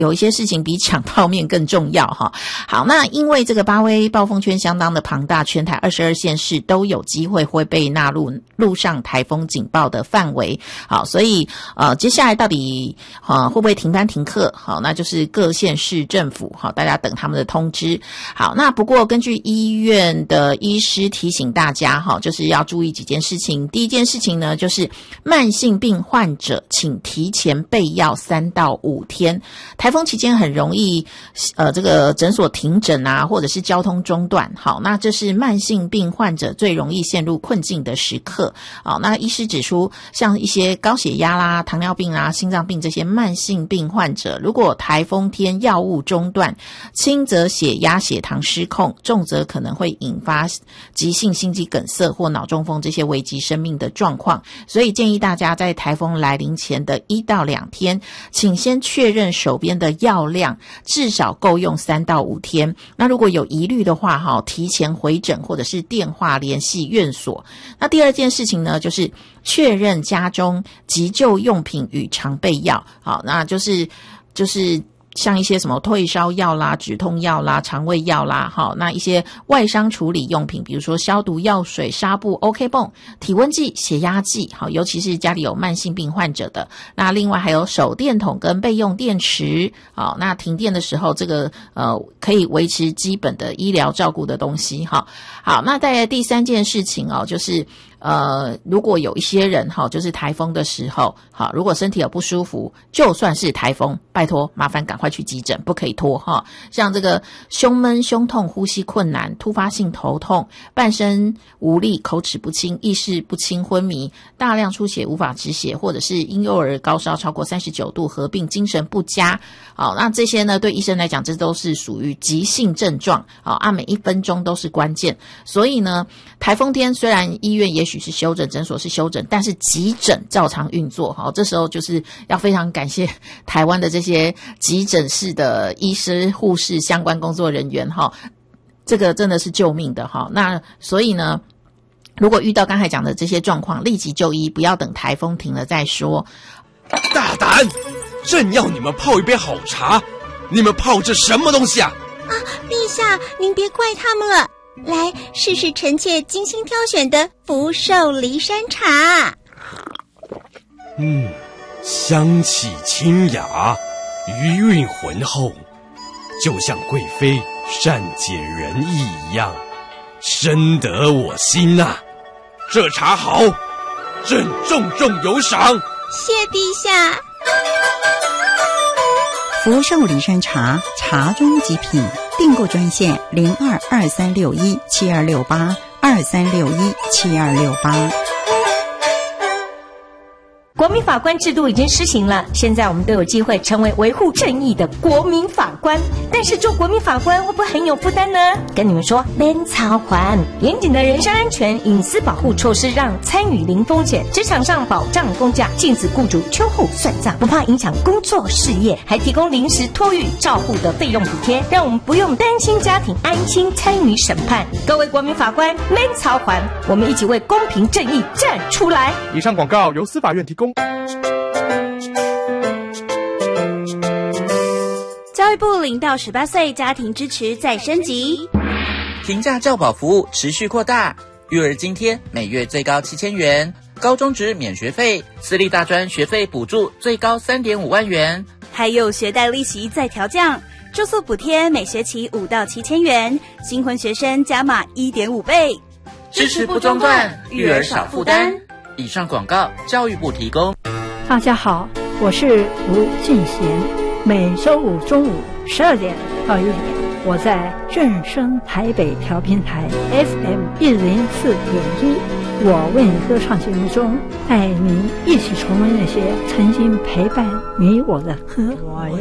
有一些事情比抢泡面更重要哈。好，那因为这个八威暴风圈相当的庞大，全台22县市都有机会会被纳入陆上台风警报的范围。好，所以接下来到底会不会停班停课？好，那就是各县市政府好，大家等他们的通知。好，那不过根据医院的医师提醒大家哈，就是要注意几件事情。第一件事情呢，就是慢性病患者请提前备药3到5天。台风期间很容易这个诊所停诊啊，或者是交通中断。好，那这是慢性病患者最容易陷入困境的时刻。好，那医师指出，像一些高血压啦、糖尿病啦、心脏病这些慢性病患者，如果台风天药物中断，轻则血压血糖失控，重则可能会引发急性心肌梗塞或脑中风这些危及生命的状况。所以建议大家在台风来临前的1到2天，请先确认手边的药量至少够用3到5天。那如果有疑虑的话提前回诊或者是电话联系院所。那第二件事情呢，就是确认家中急救用品与常备药。好，那就是像一些什么退烧药啦、止痛药啦、肠胃药啦，好，那一些外伤处理用品，比如说消毒药水、纱布、OK 泵、体温计、血压计，好，尤其是家里有慢性病患者的。那另外还有手电筒跟备用电池，好，那停电的时候这个可以维持基本的医疗照顾的东西，好，那在第三件事情就是如果有一些人就是台风的时候，好，如果身体有不舒服，就算是台风，拜托麻烦赶快去急诊，不可以拖哈。像这个胸闷、胸痛、呼吸困难、突发性头痛、半身无力、口齿不清、意识不清、昏迷、大量出血无法止血，或者是婴幼儿高烧超过39度，合并精神不佳，好，那这些呢对医生来讲，这都是属于急性症状，好，每1分钟都是关键。所以呢，台风天虽然医院也许是休诊，诊所是休诊，但是急诊照常运作。好，这时候就是要非常感谢台湾的这些急诊室的医师、护士、相关工作人员，这个真的是救命的。那所以呢，如果遇到刚才讲的这些状况，立即就医，不要等台风停了再说。 大胆！朕要你们泡一杯好茶，你们泡这什么东西啊？ 陛下，您别怪他们了。来，试试臣妾精心挑选的福寿梨山茶。 香气清雅，余韵浑厚，就像贵妃善解人意一样，深得我心啊！这茶好，朕重重有赏。 谢陛下。 福寿梨山茶，茶中极品。订购专线0223617268，23617268。 国民法官制度已经施行了，现在我们都有机会成为维护正义的国民法官。但是做国民法官会不会很有负担呢？跟你们说，免操还严谨的人身安全隐私保护措施，让参与零风险，职场上保障公假，禁止雇主秋后算账，不怕影响工作事业，还提供临时托育照护的费用补贴，让我们不用担心家庭，安心参与审判。各位国民法官，免操还，我们一起为公平正义站出来。 以上广告由司法院提供。 教育部0到18岁家庭支持再升级， 平价教保服务持续扩大，育儿津贴每月最高7000元，高中职免学费，私立大专学费补助最高3.5万元， 还有学贷利息再调降，住宿补贴每学期5到7000元，新婚学生加码1.5倍， 支持不中断，育儿少负担。以上广告教育部提供。 大家好，我是卢俊贤，每周五中午12点到1点，我在正声台北调频台 FM104.1，我为你歌唱节目中，带您一起重温那些曾经陪伴你我的歌。